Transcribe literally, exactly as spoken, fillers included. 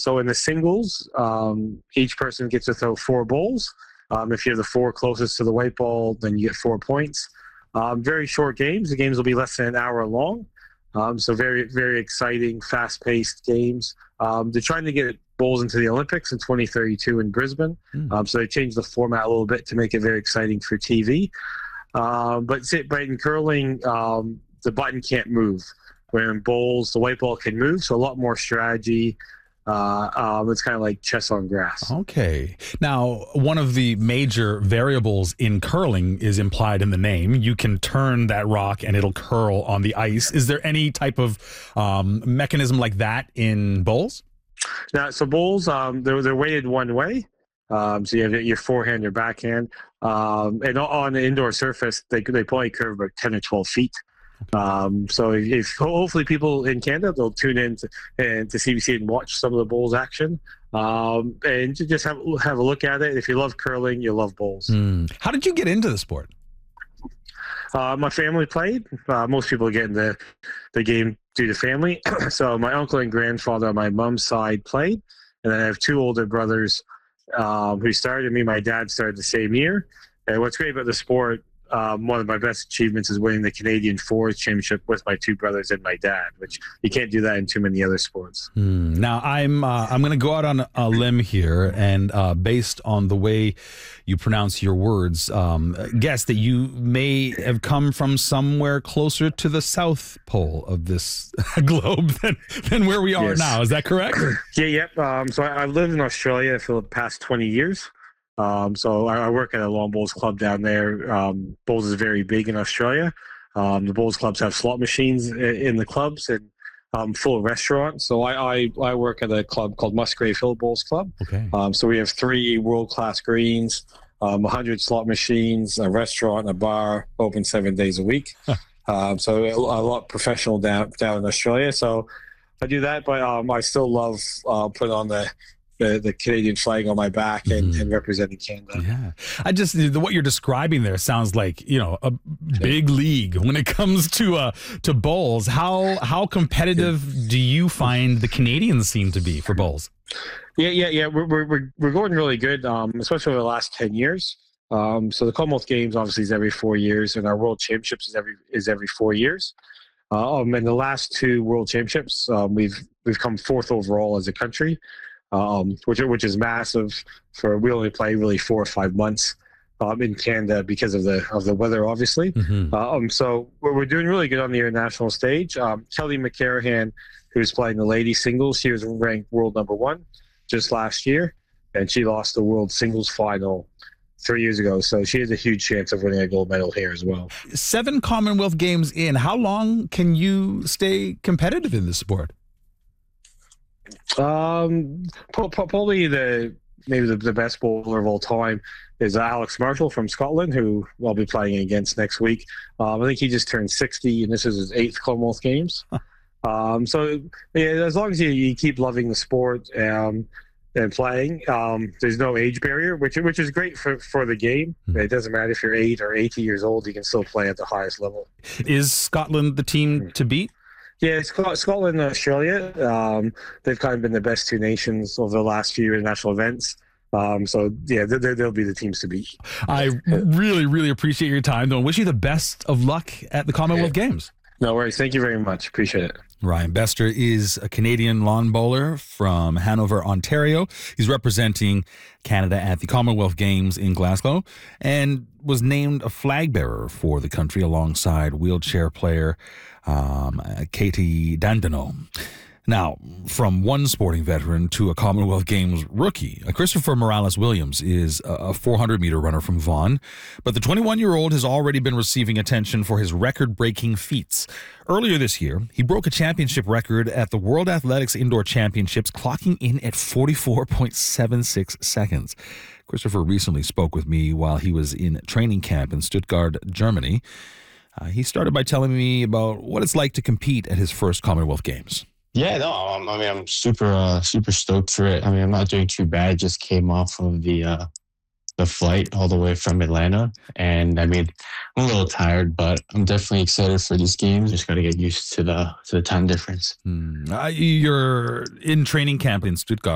so in the singles, um, each person gets to throw four bowls. Um, if you're the four closest to the white ball, then you get four points. Um, very short games. The games will be less than an hour long. Um, so very, very exciting, fast-paced games. Um, they're trying to get bowls into the Olympics in twenty thirty-two in Brisbane. Mm. Um, so they changed the format a little bit to make it very exciting for T V. Um, but, but in curling, um, the button can't move. Where in bowls, the white ball can move, so a lot more strategy. Uh, um, it's kind of like chess on grass. Okay. Now, one of the major variables in curling is implied in the name. You can turn that rock and it'll curl on the ice. Is there any type of um, mechanism like that in bowls? Now, so bowls, um, they're, they're weighted one way. Um, so you have your forehand, your backhand. Um, and on the indoor surface, they, they probably curve about ten or twelve feet. Um, so if hopefully people in Canada, they'll tune in to, and to C B C and watch some of the bowls action, um, and just have have a look at it. If you love curling, you love bowls. Mm. How did you get into the sport? Uh, my family played. Uh, most people get in the, the game due to family. So my uncle and grandfather on my mom's side played, and then I have two older brothers um, who started. Me, my dad started the same year. And what's great about the sport, Um, one of my best achievements is winning the Canadian Fours Championship with my two brothers and my dad, which you can't do that in too many other sports. Mm. Now, I'm uh, I'm going to go out on a limb here, and uh, based on the way you pronounce your words, um, guess that you may have come from somewhere closer to the South Pole of this globe than, than where we are yes. now. Is that correct? Yeah, yep. Um, so I, I've lived in Australia for the past twenty years. Um, so I, I work at a lawn bowls club down there. Um, bowls is very big in Australia. Um, the bowls clubs have slot machines in, in the clubs and um, full restaurants. So I, I, I work at a club called Musgrave Hill Bowls Club. Okay. Um, so we have three world-class greens, um, one hundred slot machines, a restaurant, a bar, open seven days a week. um, so a, a lot professional down down in Australia. So I do that, but um, I still love uh, putting on the The, the Canadian flag on my back and, mm. and representing Canada. Yeah. I just, what you're describing there sounds like, you know, a big league when it comes to uh, to bowls. How how competitive do you find the Canadian scene to be for bowls? Yeah, yeah, yeah. We're, we're, we're going really good, um, especially over the last ten years. Um, so the Commonwealth Games obviously is every four years and our World Championships is every is every four years. Uh, um, and the last two World Championships, um, we've we've come fourth overall as a country. Um, which which is massive. For we only play really four or five months um, in Canada because of the of the weather, obviously. Mm-hmm. uh, um, so we're, we're doing really good on the international stage. Um, Kelly McCarahan, who's playing the ladies singles, she was ranked world number one just last year, and she lost the world singles final three years ago. So she has a huge chance of winning a gold medal here as well. Seven Commonwealth Games in. How long can you stay competitive in this sport? Um, probably the maybe the, the best bowler of all time is Alex Marshall from Scotland, who I'll be playing against next week. Um, I think he just turned sixty, and this is his eighth Commonwealth Games. um, so yeah, as long as you, you keep loving the sport um, and playing, um, there's no age barrier, which which is great for, for the game. Mm-hmm. It doesn't matter if you're eight or eighty years old; you can still play at the highest level. Is Scotland the team to beat? Yeah, Scotland and Australia, um, they've kind of been the best two nations over the last few international events. Um, so, yeah, they, they'll be the teams to beat. I really, really appreciate your time, though, and wish you the best of luck at the Commonwealth yeah. Games. No worries. Thank you very much. Appreciate it. Ryan Bester is a Canadian lawn bowler from Hanover, Ontario. He's representing Canada at the Commonwealth Games in Glasgow and was named a flag bearer for the country alongside wheelchair player um, Katie Dandino. Now, from one sporting veteran to a Commonwealth Games rookie, Christopher Morales-Williams is a four hundred meter runner from Vaughan, but the twenty-one-year-old has already been receiving attention for his record-breaking feats. Earlier this year, he broke a championship record at the World Athletics Indoor Championships, clocking in at forty-four point seven six seconds. Christopher recently spoke with me while he was in training camp in Stuttgart, Germany. Uh, he started by telling me about what it's like to compete at his first Commonwealth Games. Yeah, no, I'm, I mean, I'm super, uh, super stoked for it. I mean, I'm not doing too bad. Just came off of the, uh, the flight all the way from Atlanta. And I mean, I'm a little tired, but I'm definitely excited for these games. Just got to get used to the, to the time difference. Hmm. Uh, you're in training camp in Stuttgart.